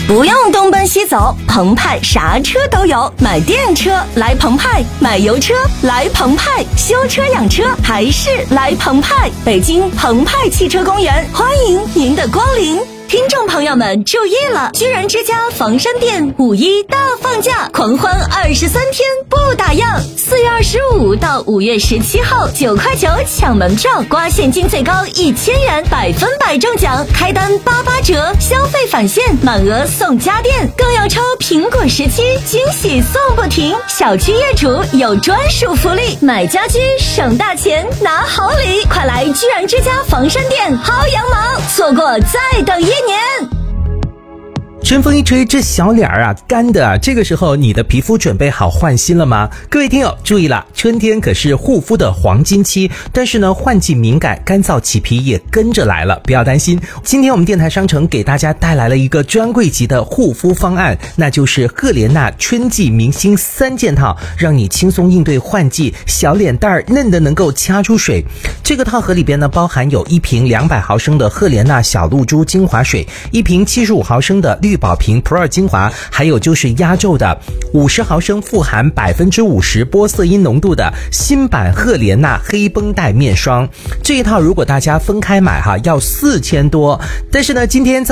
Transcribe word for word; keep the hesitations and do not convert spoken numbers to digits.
不用东奔西走，澎湃啥车都有，买电车来澎湃，买油车来澎湃，修车养车还是来澎湃。北京澎湃汽车公园欢迎您的光临。听众朋友们注意了，居然之家房山店五一大放价，狂欢二十三天不打烊，四月二十五到五月十七号，九块九抢门票，刮现金最高一千元，百分百中奖，开单八八折，消费返现，满额送家电，更要抽苹果十七，惊喜送不停。小区业主有专属福利，买家居省大钱拿好礼，快来居然之家房山店薅羊毛，错过再等一年。 春风一吹，这小脸儿啊干的啊，这个时候你的皮肤准备好换新了吗？各位听友注意了，春天可是护肤的黄金期，但是呢换季敏感，干燥起皮也跟着来了，不要担心。今天我们电台商城给大家带来了一个专柜级的护肤方案，那就是赫莲娜春季明星三件套，让你轻松应对换季，小脸蛋儿嫩的能够掐出水。这个套盒里边呢包含有一瓶两百毫升的赫莲娜小露珠精华水，一瓶七十五毫升的绿宝瓶 Pro 精华，还有就是压轴的五十毫升富含百分之五十玻色因浓度的新版赫莲娜黑绷带面霜。这一套如果大家分开买哈，要四千多，但是呢今天在